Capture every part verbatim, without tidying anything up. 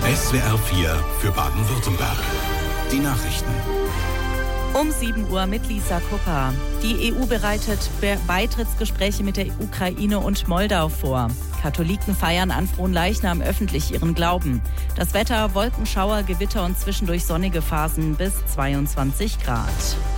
S W R vier für Baden-Württemberg. Die Nachrichten. Um sieben Uhr mit Lisa Kupper. Die E U bereitet Be- Beitrittsgespräche mit der Ukraine und Moldau vor. Katholiken feiern an Fronleichnam öffentlich ihren Glauben. Das Wetter: Wolkenschauer, Gewitter und zwischendurch sonnige Phasen bis zweiundzwanzig Grad.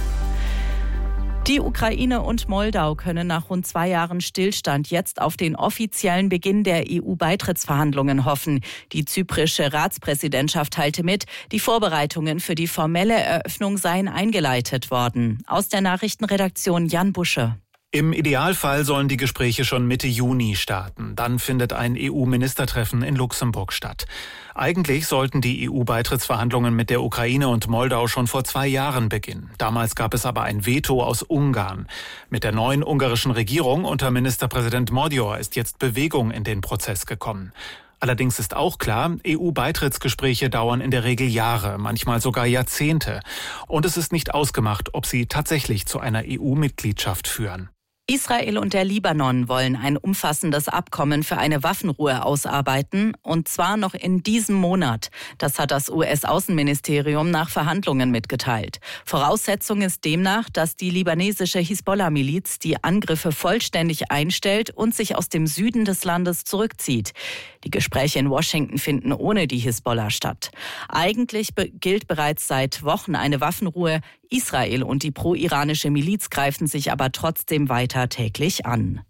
Die Ukraine und Moldau können nach rund zwei Jahren Stillstand jetzt auf den offiziellen Beginn der E U-Beitrittsverhandlungen hoffen. Die zyprische Ratspräsidentschaft teilte mit, die Vorbereitungen für die formelle Eröffnung seien eingeleitet worden. Aus der Nachrichtenredaktion Jan Busche. Im Idealfall sollen die Gespräche schon Mitte Juni starten. Dann findet ein E U-Ministertreffen in Luxemburg statt. Eigentlich sollten die E U-Beitrittsverhandlungen mit der Ukraine und Moldau schon vor zwei Jahren beginnen. Damals gab es aber ein Veto aus Ungarn. Mit der neuen ungarischen Regierung unter Ministerpräsident Magyar ist jetzt Bewegung in den Prozess gekommen. Allerdings ist auch klar, E U-Beitrittsgespräche dauern in der Regel Jahre, manchmal sogar Jahrzehnte. Und es ist nicht ausgemacht, ob sie tatsächlich zu einer E U-Mitgliedschaft führen. Israel und der Libanon wollen ein umfassendes Abkommen für eine Waffenruhe ausarbeiten, und zwar noch in diesem Monat. Das hat das U S-Außenministerium nach Verhandlungen mitgeteilt. Voraussetzung ist demnach, dass die libanesische Hisbollah-Miliz die Angriffe vollständig einstellt und sich aus dem Süden des Landes zurückzieht. Die Gespräche in Washington finden ohne die Hisbollah statt. Eigentlich be- gilt bereits seit Wochen eine Waffenruhe. Israel und die pro-iranische Miliz greifen sich aber trotzdem weiter täglich an.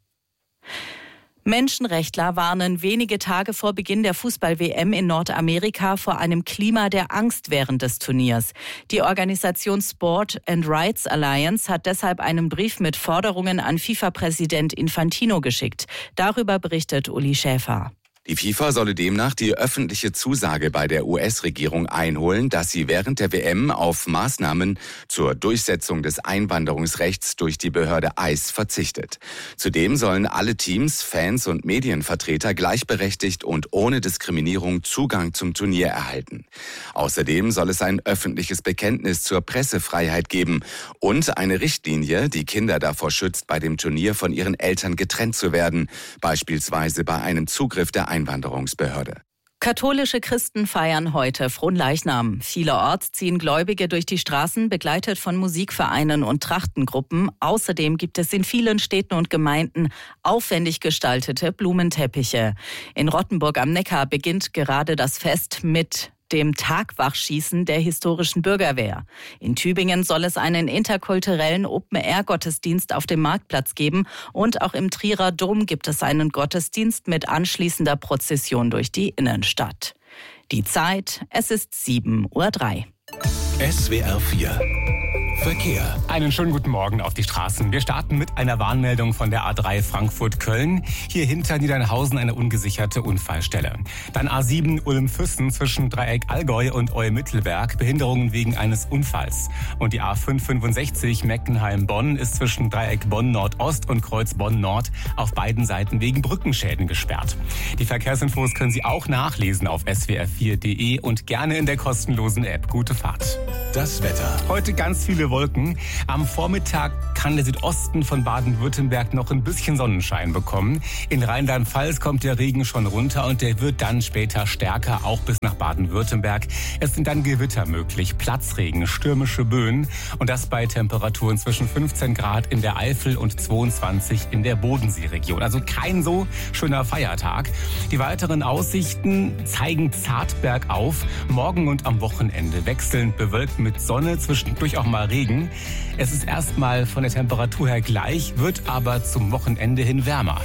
Menschenrechtler warnen wenige Tage vor Beginn der Fußball-W M in Nordamerika vor einem Klima der Angst während des Turniers. Die Organisation Sport and Rights Alliance hat deshalb einen Brief mit Forderungen an FIFA-Präsident Infantino geschickt. Darüber berichtet Uli Schäfer. Die FIFA solle demnach die öffentliche Zusage bei der U S-Regierung einholen, dass sie während der W M auf Maßnahmen zur Durchsetzung des Einwanderungsrechts durch die Behörde I C E verzichtet. Zudem sollen alle Teams, Fans und Medienvertreter gleichberechtigt und ohne Diskriminierung Zugang zum Turnier erhalten. Außerdem soll es ein öffentliches Bekenntnis zur Pressefreiheit geben und eine Richtlinie, die Kinder davor schützt, bei dem Turnier von ihren Eltern getrennt zu werden, beispielsweise bei einem Zugriff der Einwanderungsbehörde. Katholische Christen feiern heute Fronleichnam. Vielerorts ziehen Gläubige durch die Straßen, begleitet von Musikvereinen und Trachtengruppen. Außerdem gibt es in vielen Städten und Gemeinden aufwendig gestaltete Blumenteppiche. In Rottenburg am Neckar beginnt gerade das Fest mit dem Tagwachschießen der historischen Bürgerwehr. In Tübingen soll es einen interkulturellen Open-Air-Gottesdienst auf dem Marktplatz geben, und auch im Trierer Dom gibt es einen Gottesdienst mit anschließender Prozession durch die Innenstadt. Die Zeit: Es ist sieben Uhr drei. S W R vier Verkehr. Einen schönen guten Morgen auf die Straßen. Wir starten mit einer Warnmeldung von der A drei Frankfurt-Köln. Hier hinter Niedernhausen eine ungesicherte Unfallstelle. Dann A sieben Ulm-Füssen zwischen Dreieck Allgäu und Eumittelberg. Behinderungen wegen eines Unfalls. Und die A fünf fünfundsechzig Meckenheim-Bonn ist zwischen Dreieck Bonn-Nordost und Kreuz Bonn-Nord auf beiden Seiten wegen Brückenschäden gesperrt. Die Verkehrsinfos können Sie auch nachlesen auf S W R vier Punkt de und gerne in der kostenlosen App. Gute Fahrt. Das Wetter. Heute ganz viele Wolken. Am Vormittag kann der Südosten von Baden-Württemberg noch ein bisschen Sonnenschein bekommen. In Rheinland-Pfalz kommt der Regen schon runter und der wird dann später stärker, auch bis nach Baden-Württemberg. Es sind dann Gewitter möglich, Platzregen, stürmische Böen, und das bei Temperaturen zwischen fünfzehn Grad in der Eifel und zweiundzwanzig in der Bodenseeregion. Also kein so schöner Feiertag. Die weiteren Aussichten zeigen zart bergauf. Morgen und am Wochenende wechselnd bewölkt mit Sonne, zwischendurch auch mal Regen. Es ist erstmal von der Temperatur her gleich, wird aber zum Wochenende hin wärmer.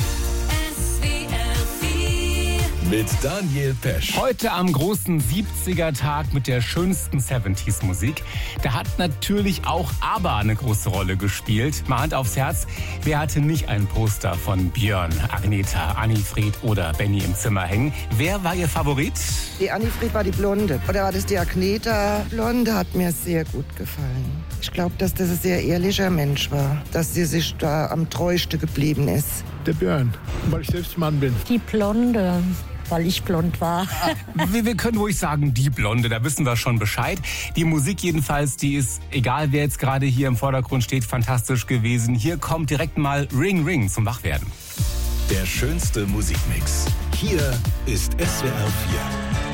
Mit Daniel Pesch. Heute am großen siebziger-Tag mit der schönsten siebziger-Musik. Da hat natürlich auch ABBA eine große Rolle gespielt. Mal Hand aufs Herz, wer hatte nicht ein Poster von Björn, Agneta, Annifried oder Benny im Zimmer hängen? Wer war Ihr Favorit? Die Annifried war die Blonde. Oder war das die Agneta? Blonde hat mir sehr gut gefallen. Ich glaube, dass das ein sehr ehrlicher Mensch war. Dass sie sich da am treuesten geblieben ist. Der Björn, weil ich selbst Mann bin. Die Blonde, weil ich blond war. Wir, wir können ruhig sagen, die Blonde, da wissen wir schon Bescheid. Die Musik jedenfalls, die ist, egal wer jetzt gerade hier im Vordergrund steht, fantastisch gewesen. Hier kommt direkt mal Ring Ring zum Wachwerden. Der schönste Musikmix. Hier ist S W R vier.